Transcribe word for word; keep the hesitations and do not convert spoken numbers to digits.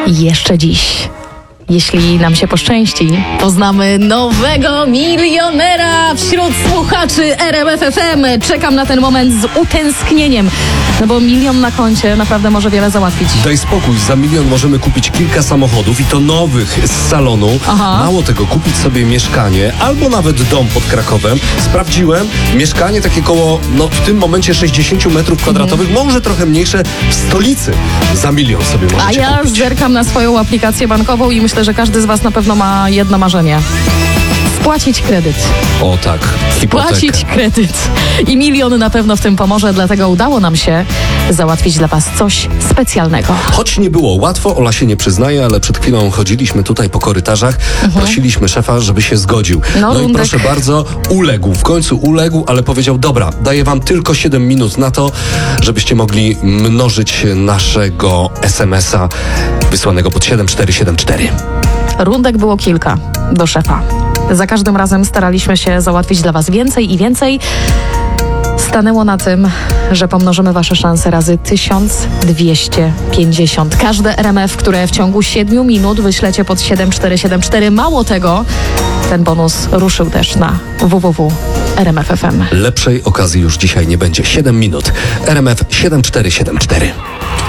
jeszcze dziś. Jeśli nam się poszczęści, poznamy nowego milionera wśród słuchaczy R M F F M. Czekam na ten moment z utęsknieniem, no bo milion na koncie naprawdę może wiele załatwić. Daj spokój, za milion możemy kupić kilka samochodów i to nowych z salonu. Aha. Mało tego, kupić sobie mieszkanie albo nawet dom pod Krakowem. Sprawdziłem, mieszkanie takie koło, no w tym momencie sześćdziesiąt metrów kwadratowych, mhm. może trochę mniejsze w stolicy. Za milion sobie możecie A ja kupić. zerkam na swoją aplikację bankową i myślę, że każdy z was na pewno ma jedno marzenie. Spłacić kredyt. O tak, hipotekę. Płacić kredyt. I milion na pewno w tym pomoże, dlatego udało nam się załatwić dla was coś specjalnego. Choć nie było łatwo, Ola się nie przyznaje, ale przed chwilą chodziliśmy tutaj po korytarzach, mhm. prosiliśmy szefa, żeby się zgodził. No, no i proszę bardzo, uległ, w końcu uległ, ale powiedział, dobra, daję wam tylko siedem minut na to, żebyście mogli mnożyć naszego es em es a wysłanego pod siedem cztery siedem cztery. Rundek było kilka do szefa. Za każdym razem staraliśmy się załatwić dla was więcej i więcej. Stanęło na tym, że pomnożymy wasze szanse razy tysiąc dwieście pięćdziesiąt. Każde R M F, które w ciągu siedmiu minut wyślecie pod siedem cztery siedem cztery. Mało tego, ten bonus ruszył też na w w w kropka r m f kropka f m. Lepszej okazji już dzisiaj nie będzie. siedem minut. R M F siedem cztery siedem cztery.